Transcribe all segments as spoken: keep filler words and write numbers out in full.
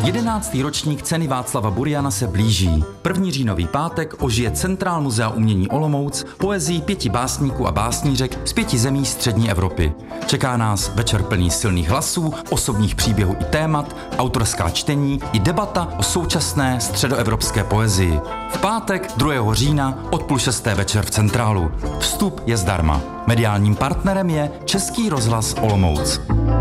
Jedenáctý ročník ceny Václava Buriana se blíží. První říjnový pátek ožije Centrál Muzea umění Olomouc poezii pěti básníků a básnířek z pěti zemí střední Evropy. Čeká nás večer plný silných hlasů, osobních příběhů i témat, autorská čtení i debata o současné středoevropské poezii. V pátek druhého října od půl šesté večer v Centrálu. Vstup je zdarma. Mediálním partnerem je Český rozhlas Olomouc.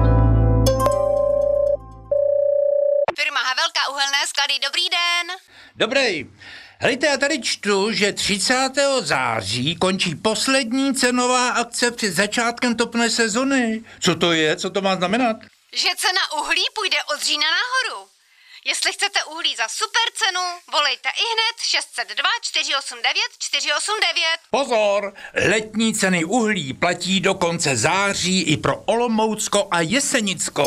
Dobrý den. Dobrý. Helejte, já tady čtu, že třicátého září končí poslední cenová akce před začátkem topné sezony. Co to je? Co to má znamenat? Že cena uhlí půjde od října nahoru. Jestli chcete uhlí za super cenu, volejte ihned šest set dva čtyři osm devět čtyři osm devět. Pozor, letní ceny uhlí platí do konce září i pro Olomoucko a Jesenicko.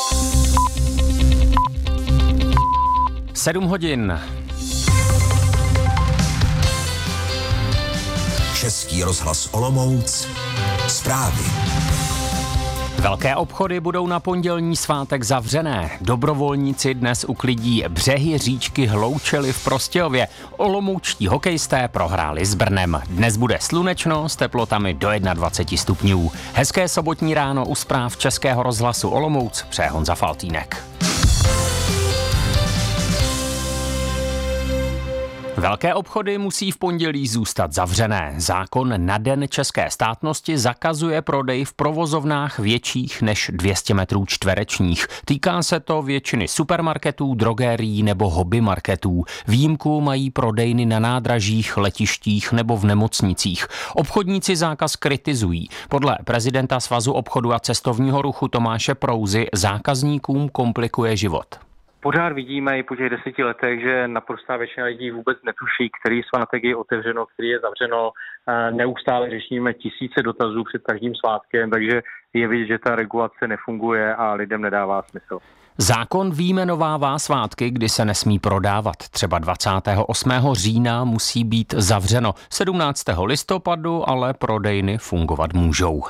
Sedm hodin. Český rozhlas Olomouc. Zprávy. Velké obchody budou na pondělní svátek zavřené. Dobrovolníci dnes uklidí břehy říčky Hloučely v Prostějově. Olomoučtí hokejisté prohráli s Brnem. Dnes bude slunečno s teplotami do dvacet jedna stupňů. Hezké sobotní ráno u zpráv Českého rozhlasu Olomouc přeje Honza Faltýnek. Velké obchody musí v pondělí zůstat zavřené. Zákon na Den české státnosti zakazuje prodej v provozovnách větších než dvě stě metrů čtverečních. Týká se to většiny supermarketů, drogérií nebo hobbymarketů. Výjimku mají prodejny na nádražích, letištích nebo v nemocnicích. Obchodníci zákaz kritizují. Podle prezidenta Svazu obchodu a cestovního ruchu Tomáše Prouzy zákazníkům komplikuje život. Pořád vidíme i po těch deseti letech, že naprostá většina lidí vůbec netuší, který svátek je otevřeno, který je zavřeno. Neustále řešíme tisíce dotazů před každým svátkem, takže je vidět, že ta regulace nefunguje a lidem nedává smysl. Zákon vyjmenovává svátky, kdy se nesmí prodávat. Třeba dvacátého osmého října musí být zavřeno. sedmnáctého listopadu ale prodejny fungovat můžou.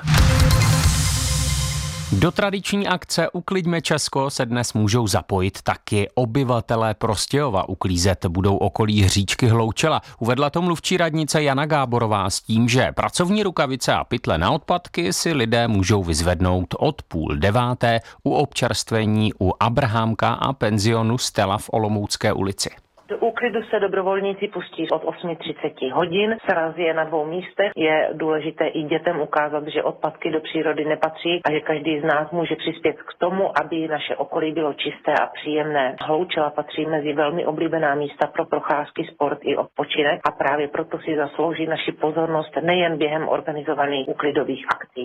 Do tradiční akce Ukliďme Česko se dnes můžou zapojit taky obyvatelé Prostějova. Uklízet budou okolí říčky Hloučela. Uvedla to mluvčí radnice Jana Gáborová s tím, že pracovní rukavice a pytle na odpadky si lidé můžou vyzvednout od půl deváté u občerstvení u Abrahamka a penzionu Stella v Olomoucké ulici. Do úklidu se dobrovolníci pustí od osm třicet hodin, sraz je na dvou místech. Je důležité i dětem ukázat, že odpadky do přírody nepatří a že každý z nás může přispět k tomu, aby naše okolí bylo čisté a příjemné. Hloučela patří mezi velmi oblíbená místa pro procházky, sport i odpočinek a právě proto si zaslouží naši pozornost nejen během organizovaných úklidových akcí.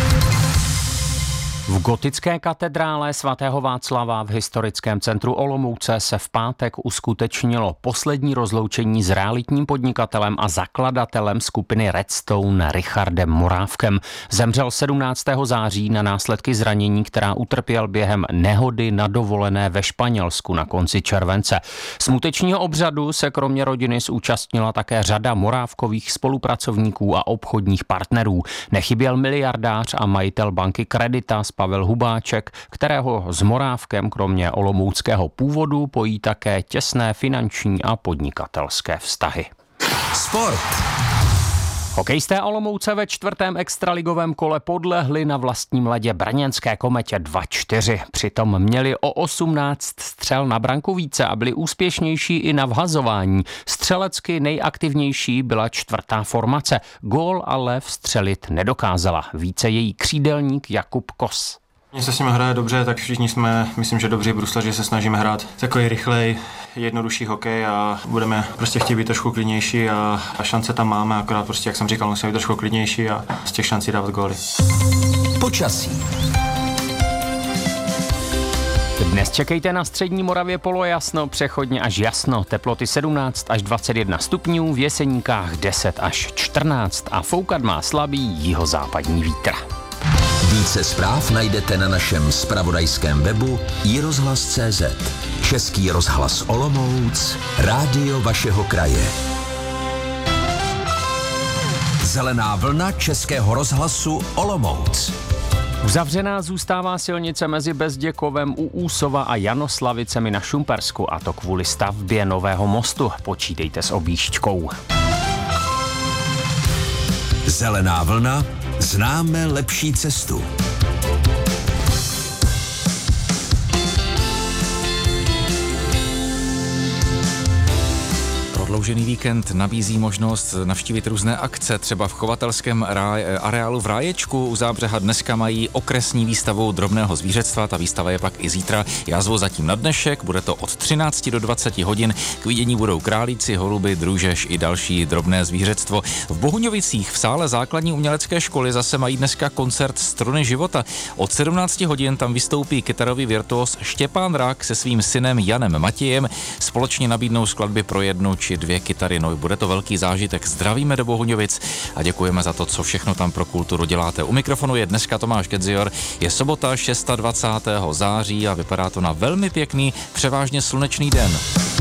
V gotické katedrále svatého Václava v historickém centru Olomouce se v pátek uskutečnilo poslední rozloučení s realitním podnikatelem a zakladatelem skupiny Redstone Richardem Morávkem. Zemřel sedmnáctého září na následky zranění, která utrpěl během nehody na dovolené ve Španělsku na konci července. Smutečního obřadu se kromě rodiny zúčastnila také řada Morávkových spolupracovníků a obchodních partnerů. Nechyběl miliardář a majitel banky Creditas Pavel Hubáček, kterého s Morávkem kromě olomouckého původu pojí také těsné finanční a podnikatelské vztahy. Sport. Hokejisté Olomouce ve čtvrtém extraligovém kole podlehli na vlastním ledě brněnské Kometě dva čtyři. Přitom měli o osmnáct střel na branku více a byli úspěšnější i na vhazování. Střelecky nejaktivnější byla čtvrtá formace. Gól ale vstřelit nedokázala. Více její křídelník Jakub Kos. Mně se s nimi hraje dobře, tak všichni jsme, myslím, že dobří bruslaři, se snažíme hrát takový rychlej, jednodušší hokej a budeme prostě chtít být trošku klidnější a, a šance tam máme, akorát prostě, jak jsem říkal, musíme být trošku klidnější a z těch šancí dávat góly. Počasí. Dnes čekejte na střední Moravě polojasno, přechodně až jasno, teploty sedmnáct až dvacet jedna stupňů, v Jeseníkách deset až čtrnáct a foukat má slabý jihozápadní vítr. Více zpráv najdete na našem zpravodajském webu i rozhlas tečka cé zet. Český rozhlas Olomouc, rádio vašeho kraje. Zelená vlna Českého rozhlasu Olomouc. Uzavřená zůstává silnice mezi Bezděkovem u Úsova a Janoslavicemi na Šumpersku, a to kvůli stavbě nového mostu. Počítejte s objížďkou. Zelená vlna, známe lepší cestu. Prodloužený víkend nabízí možnost navštívit různé akce, třeba v chovatelském areálu v Ráječku u Zábřeha dneska mají okresní výstavu drobného zvířectva, ta výstava je pak i zítra. Já zvu zatím na dnešek, bude to od třinácti do dvaceti hodin, k vidění budou králíci, holuby, drůžež i další drobné zvířectvo. V Bohuňovicích v sále základní umělecké školy zase mají dneska koncert Struny života. Od sedmnácti hodin tam vystoupí kytarový virtuos Štěpán Rák se svým synem Janem Matějem, společně nabídnou skladby pro jednu či dvě kytary. No, bude to velký zážitek. Zdravíme do Bohuňovic a děkujeme za to, co všechno tam pro kulturu děláte. U mikrofonu je dneska Tomáš Gedzior. Je sobota dvacátého šestého září a vypadá to na velmi pěkný, převážně slunečný den.